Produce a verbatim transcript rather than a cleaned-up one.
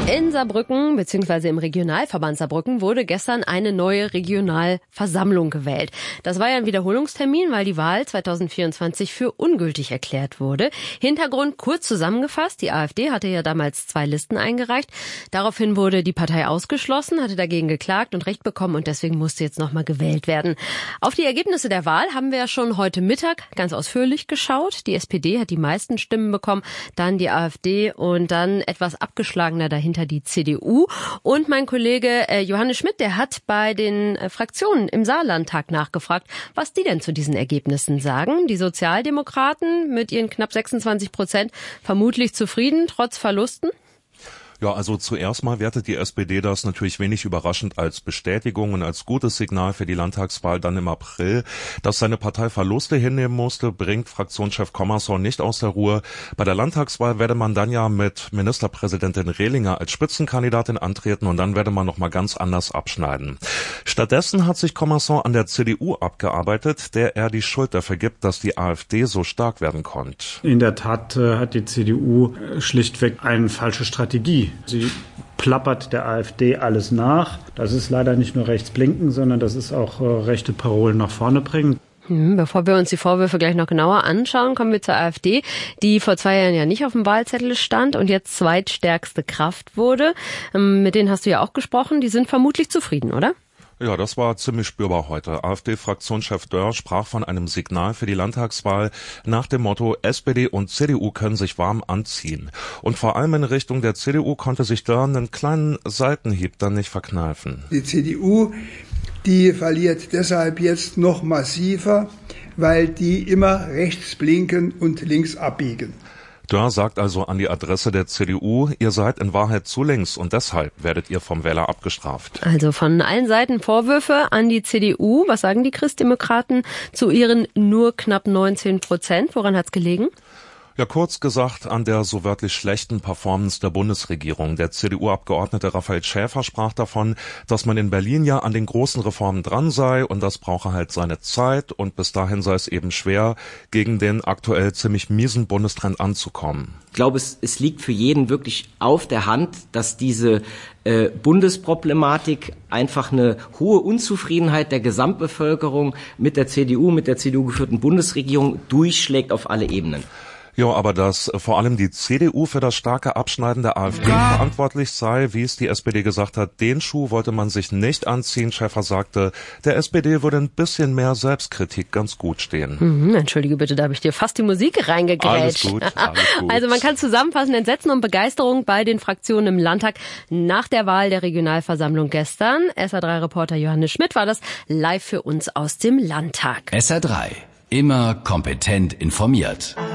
In Saarbrücken bzw. im Regionalverband Saarbrücken wurde gestern eine neue Regionalversammlung gewählt. Das war ja ein Wiederholungstermin, weil die Wahl zweitausendvierundzwanzig für ungültig erklärt wurde. Hintergrund kurz zusammengefasst, die AfD hatte ja damals zwei Listen eingereicht. Daraufhin wurde die Partei ausgeschlossen, hatte dagegen geklagt und Recht bekommen und deswegen musste jetzt nochmal gewählt werden. Auf die Ergebnisse der Wahl haben wir ja schon heute Mittag ganz ausführlich geschaut. Die S P D hat die meisten Stimmen bekommen, dann die AfD und dann etwas abgeschlagener dahinter die C D U. Und mein Kollege äh, Johannes Schmidt, der hat bei den äh, Fraktionen im Saarlandtag nachgefragt, was die denn zu diesen Ergebnissen sagen. Die Sozialdemokraten mit ihren knapp sechsundzwanzig Prozent vermutlich zufrieden, trotz Verlusten. Ja, also zuerst mal wertet die S P D das natürlich wenig überraschend als Bestätigung und als gutes Signal für die Landtagswahl dann im April. Dass seine Partei Verluste hinnehmen musste, bringt Fraktionschef Kommerson nicht aus der Ruhe. Bei der Landtagswahl werde man dann ja mit Ministerpräsidentin Rehlinger als Spitzenkandidatin antreten und dann werde man nochmal ganz anders abschneiden. Stattdessen hat sich Kommerson an der C D U abgearbeitet, der er die Schuld dafür gibt, dass die AfD so stark werden konnte. In der Tat äh, hat die C D U schlichtweg eine falsche Strategie. Sie plappert der AfD alles nach. Das ist leider nicht nur rechts blinken, sondern das ist auch äh, rechte Parolen nach vorne bringen. Hm, bevor wir uns die Vorwürfe gleich noch genauer anschauen, kommen wir zur AfD, die vor zwei Jahren ja nicht auf dem Wahlzettel stand und jetzt zweitstärkste Kraft wurde. Ähm, mit denen hast du ja auch gesprochen. Die sind vermutlich zufrieden, oder? Ja, das war ziemlich spürbar heute. AfD-Fraktionschef Dörr sprach von einem Signal für die Landtagswahl nach dem Motto, S P D und C D U können sich warm anziehen. Und vor allem in Richtung der C D U konnte sich Dörr einen kleinen Seitenhieb dann nicht verkneifen. Die C D U, die verliert deshalb jetzt noch massiver, weil die immer rechts blinken und links abbiegen. Dörr sagt also an die Adresse der C D U, ihr seid in Wahrheit zu links und deshalb werdet ihr vom Wähler abgestraft. Also von allen Seiten Vorwürfe an die C D U. Was sagen die Christdemokraten zu ihren nur knapp neunzehn Prozent? Woran hat's gelegen? Ja, kurz gesagt, an der so wörtlich schlechten Performance der Bundesregierung. Der C D U-Abgeordnete Raphael Schäfer sprach davon, dass man in Berlin ja an den großen Reformen dran sei und das brauche halt seine Zeit und bis dahin sei es eben schwer, gegen den aktuell ziemlich miesen Bundestrend anzukommen. Ich glaube, es, es liegt für jeden wirklich auf der Hand, dass diese äh, Bundesproblematik einfach eine hohe Unzufriedenheit der Gesamtbevölkerung mit der C D U, mit der C D U geführten Bundesregierung durchschlägt auf alle Ebenen. Ja, aber dass vor allem die C D U für das starke Abschneiden der AfD verantwortlich sei, wie es die S P D gesagt hat, den Schuh wollte man sich nicht anziehen. Schäfer sagte, der S P D würde ein bisschen mehr Selbstkritik ganz gut stehen. Mhm, entschuldige bitte, da habe ich dir fast die Musik reingegrätscht. Alles gut, alles gut. Also man kann zusammenfassen, Entsetzen und Begeisterung bei den Fraktionen im Landtag nach der Wahl der Regionalversammlung gestern. S R drei Reporter Johannes Schmidt war das live für uns aus dem Landtag. S R drei, immer kompetent informiert.